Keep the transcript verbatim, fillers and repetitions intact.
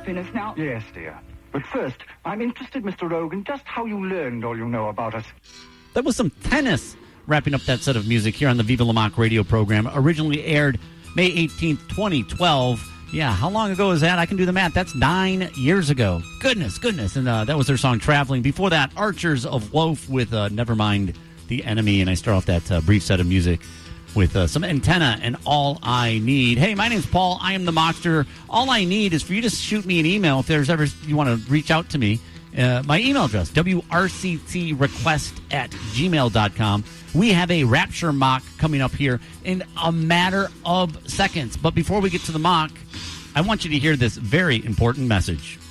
happiness now. Yes, dear. But first, I'm interested, Mister Rogan, just how you learned all you know about us. That was some tennis, wrapping up that set of music here on the Viva La Mock radio program. Originally aired May eighteenth, twenty twelve. Yeah, how long ago is that? I can do the math. That's nine years ago. Goodness, goodness. And uh, that was their song, Traveling. Before that, Archers of Loaf with uh, Nevermind the Enemy. And I start off that uh, brief set of music with uh, some Antenna and All I Need. Hey, my name's Paul. I am the Mockster. All I need is for you to shoot me an email if there's ever you want to reach out to me. Uh, my email address, W R C T request at gmail dot com. We have a Rapture mock coming up here in a matter of seconds. But before we get to the mock, I want you to hear this very important message.